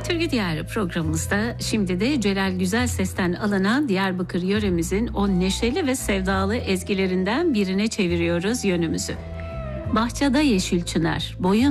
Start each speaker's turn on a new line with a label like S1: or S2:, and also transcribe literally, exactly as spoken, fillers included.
S1: Türkü Diyarı programımızda şimdi de Celal Güzel Ses'ten alınan Diyarbakır yöremizin o neşeli ve sevdalı ezgilerinden birine çeviriyoruz yönümüzü. Bahçede yeşil çınar, boyun